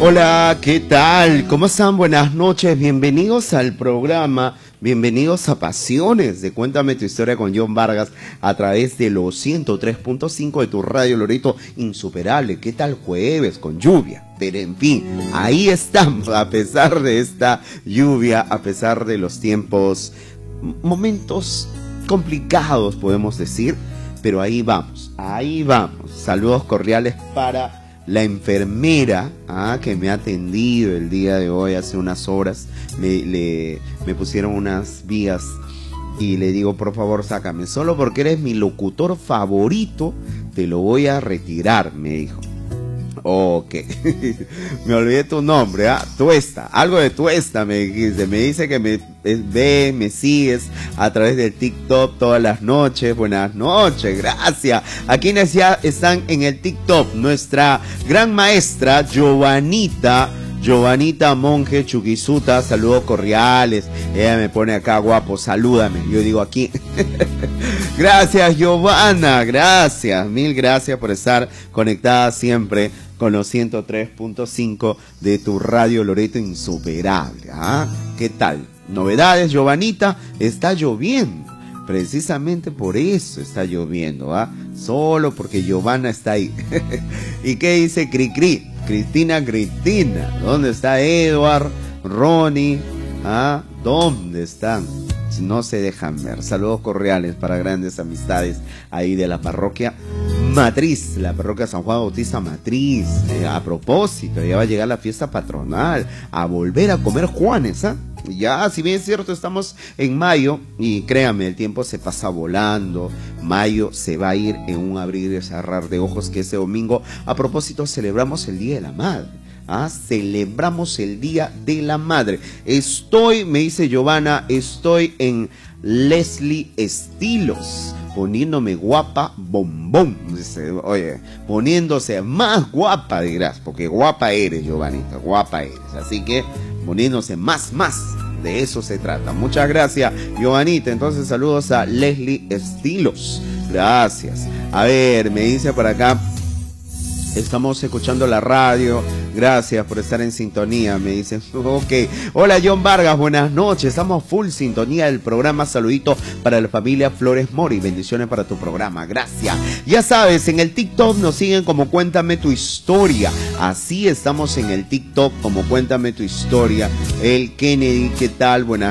Hola, ¿qué tal? ¿Cómo están? Buenas noches, bienvenidos al programa, bienvenidos a Pasiones de Cuéntame tu Historia con John Vargas a través de los 103.5 de tu radio Loreto Insuperable. ¿Qué tal jueves con lluvia? Pero en fin, ahí estamos, a pesar de esta lluvia, a pesar de los tiempos, momentos complicados podemos decir, pero ahí vamos, ahí vamos. Saludos cordiales para la enfermera que me ha atendido el día de hoy, hace unas horas, me pusieron unas vías y le digo, por favor, sácame, solo porque eres mi locutor favorito, te lo voy a retirar, me dijo. Ok, me olvidé tu nombre, Tuesta, algo de Tuesta me dijiste, me dice que me sigues a través del TikTok todas las noches. Buenas noches, gracias. A quienes ya están en el TikTok, nuestra gran maestra Giovanita Monje Chuquisuta, saludos cordiales. Ella me pone acá, guapo, salúdame. Yo digo aquí. Gracias, Giovanna, gracias, mil gracias por estar conectada siempre con los 103.5 de tu radio Loreto Insuperable. ¿Qué tal? Novedades, Giovanita, está lloviendo. Precisamente por eso está lloviendo, solo porque Giovanna está ahí. ¿Y qué dice Cricri? Cristina, ¿dónde está Edward, Ronnie? ¿Dónde están? No se dejan ver. Saludos cordiales para grandes amistades ahí de la parroquia Matriz, la parroquia San Juan Bautista Matriz. A propósito, ya va a llegar la fiesta patronal, a volver a comer Juanes, Ya, si bien es cierto, estamos en mayo y créanme, el tiempo se pasa volando. Mayo se va a ir en un abrir y cerrar de ojos, que ese domingo, a propósito, celebramos el Día de la Madre. Celebramos el Día de la Madre. Me dice Giovanna, estoy en Leslie Estilos, poniéndome guapa, bombón. Dice, oye, poniéndose más guapa, dirás, porque guapa eres, Giovanita, guapa eres. Así que poniéndose más, de eso se trata. Muchas gracias, Giovanita. Entonces, saludos a Leslie Estilos. Gracias. A ver, me dice por acá, estamos escuchando la radio. Gracias por estar en sintonía, me dicen. Ok. Hola, John Vargas, buenas noches. Estamos full sintonía del programa. Saludito para la familia Flores Mori. Bendiciones para tu programa. Gracias. Ya sabes, en el TikTok nos siguen como Cuéntame tu Historia. Así estamos en el TikTok como Cuéntame tu Historia. El Kennedy, ¿qué tal? Buenas